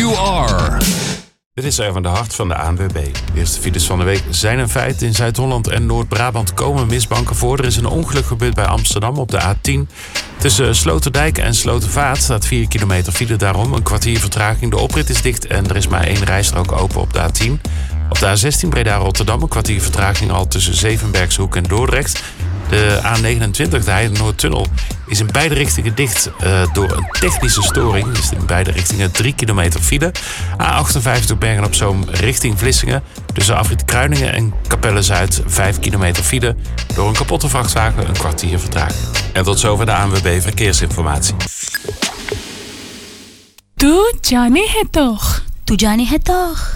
You Are. Dit is Erwin de Hart van de ANWB. De eerste files van de week zijn een feit. In Zuid-Holland en Noord-Brabant komen mistbanken voor. Er is een ongeluk gebeurd bij Amsterdam op de A10. Tussen Sloterdijk en Slotervaart staat 4 kilometer file. Daarom een kwartier vertraging. De oprit is dicht en er is maar 1 rijstrook open op de A10. Op de A16 Breda-Rotterdam een kwartier vertraging al tussen Zevenbergshoek en Dordrecht. De A29, de Heide-Noordtunnel, is in beide richtingen dicht door een technische storing. Dus in beide richtingen 3 kilometer file. A58 Bergen-op-Zoom richting Vlissingen. Tussen afrit Kruiningen en Capelle-Zuid 5 kilometer file. Door een kapotte vrachtwagen een kwartier vertraging. En tot zover de ANWB Verkeersinformatie. तू जाने है तो